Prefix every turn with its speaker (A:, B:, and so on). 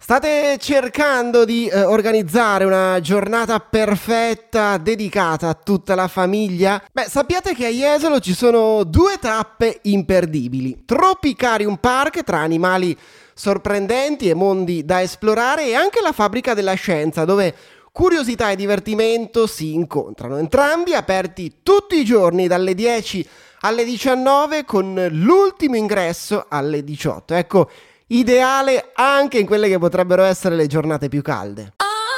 A: State cercando di organizzare una giornata perfetta dedicata a tutta la famiglia? Beh, sappiate che a Jesolo ci sono due tappe imperdibili. Tropicarium Park, tra animali sorprendenti e mondi da esplorare, e anche la Fabbrica della Scienza, dove curiosità e divertimento si incontrano. Entrambi aperti tutti i giorni dalle 10 alle 19 con l'ultimo ingresso alle 18. Ecco, ideale anche in quelle che potrebbero essere le giornate più calde.